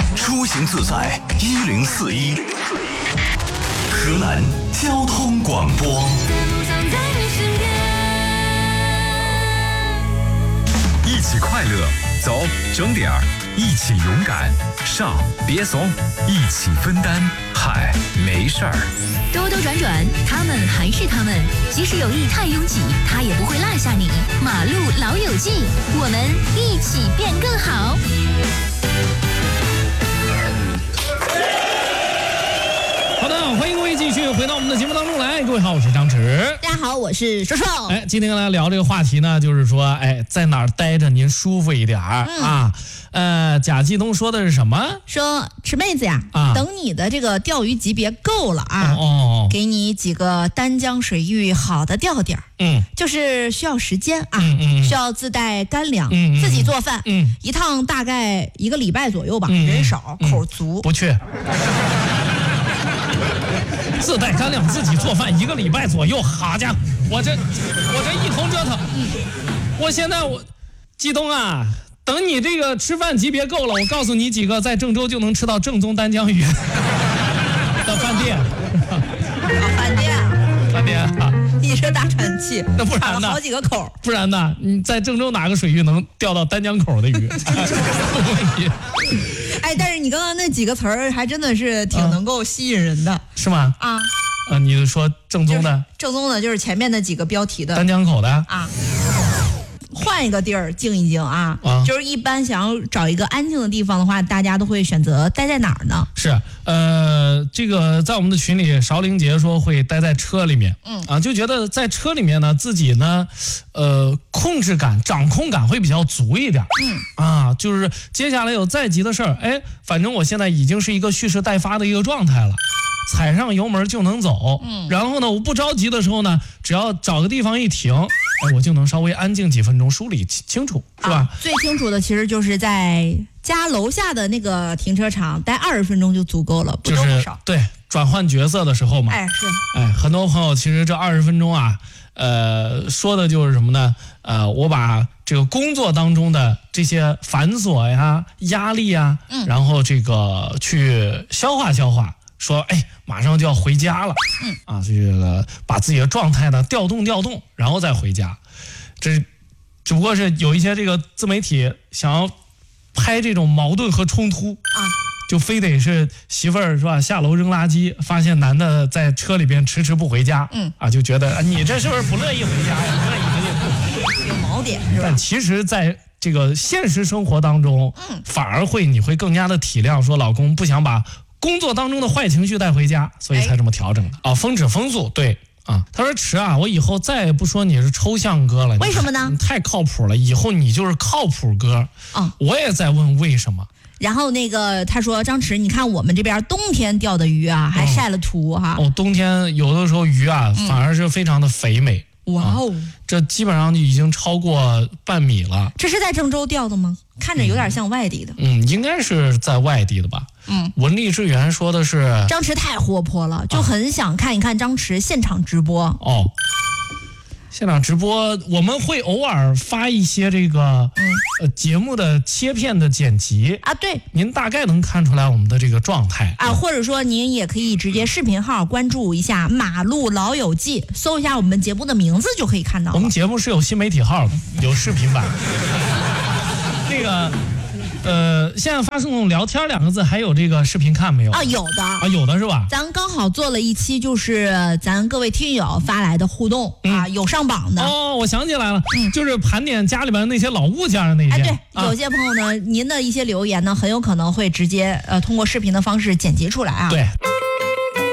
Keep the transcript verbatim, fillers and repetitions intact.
出行自在一零四一，河南交通广播。 一起快乐，走，整点儿，一起勇敢，上，别怂，一起分担，嗨，没事儿。 兜兜转转，他们还是他们，即使有意太拥挤，他也不会落下你。马路老友记，我们一起变更好。 好的，欢迎各位继续回到我们的节目当中来。各位好，我是张弛。 大家好，我是瘦瘦。 哎，今天跟大家聊这个话题呢，就是说，哎，在哪儿待着您舒服一点儿、嗯、啊？呃，贾继东说的是什么？ 说吃妹子呀， 啊、 等你的这个钓鱼级别够了啊， 哦哦， 给你几个丹江水域好的钓点， 嗯， 就是需要时间啊， 嗯嗯， 需要自带干粮， 嗯， 自己做饭， 嗯， 一趟大概一个礼拜左右吧， 嗯、 人少、嗯、口足， 不去。自带干粮自己做饭一个礼拜左右，好家伙，我这我这一通折腾，我现在我继东啊，等你这个吃饭级别够了，我告诉你几个在郑州就能吃到正宗丹江鱼的饭店。 好饭店啊， 饭店啊， 你这大喘气， 那不然呢？ 好几个口， 不然呢？你在郑州哪个水域能钓到丹江口的鱼？ 哎，但是你刚刚那几个词儿还真的是挺能够吸引人的， 啊、是吗？ 啊， 啊，你说正宗的， 正宗的就是前面那几个标题的丹江口的啊。换一个地儿静一静啊， 啊， 就是一般想要找一个安静的地方的话，大家都会选择待在哪儿呢？ 是，呃，这个在我们的群里，邵玲杰说会待在车里面， 嗯啊，就觉得在车里面呢，自己呢，呃，控制感、掌控感会比较足一点， 嗯， 啊，就是接下来有再急的事儿，哎，反正我现在已经是一个蓄势待发的一个状态了。踩上油门就能走， 嗯， 然后呢，我不着急的时候呢，只要找个地方一停，哎，我就能稍微安静几分钟，梳理清楚，是吧？ 啊、最清楚的其实就是在家楼下的那个停车场待二十分钟就足够了，不多不少。 就是、对，转换角色的时候嘛， 哎是， 哎，很多朋友其实这二十分钟啊，呃，说的就是什么呢？呃，我把这个工作当中的这些繁琐呀、压力呀， 嗯， 然后这个去消化消化。说哎，马上就要回家了， 嗯啊，这个把自己的状态呢调动调动，然后再回家。这只不过是有一些这个自媒体想要拍这种矛盾和冲突啊， 就非得是媳妇儿是吧？下楼扔垃圾，发现男的在车里边迟迟不回家， 嗯啊，就觉得啊，你这是不是不乐意回家呀？不乐意回家， 有锚点是吧？ 但其实，在这个现实生活当中， 嗯， 反而会你会更加的体谅，说老公不想把工作当中的坏情绪带回家，所以才这么调整的啊。风止风速，对啊。他说迟啊，我以后再也不说你是抽象哥了。 为什么呢？ 你太靠谱了，以后你就是靠谱哥。 啊， 我也在问为什么。 然后那个他说张弛，你看我们这边冬天钓的鱼啊，还晒了图哈。 哦，冬天有的时候鱼啊，反而是非常的肥美。 嗯、哇哦、 啊，这基本上已经超过半米了。 这是在郑州钓的吗？看着有点像外地的。 嗯，嗯应该是在外地的吧。 嗯， 文丽之源说的是张弛太活泼了，就很想看一看张弛现场直播。 哦，现场直播我们会偶尔发一些这个嗯呃节目的切片的剪辑啊，对， 您大概能看出来我们的这个状态啊，或者说您也可以直接视频号关注一下马路老友记，搜一下我们节目的名字就可以看到了。 我们节目是有新媒体号的，有视频版。那个呃，现在发送聊天两个字，还有这个视频看没有？ 啊，有的啊，有的是吧？ 咱刚好做了一期，就是咱各位听友发来的互动、嗯、啊，有上榜的。 哦，我想起来了， 嗯， 就是盘点家里边那些老物件的那些。 哎，对， 啊、 有些朋友呢，您的一些留言呢，很有可能会直接呃通过视频的方式剪辑出来啊。 对。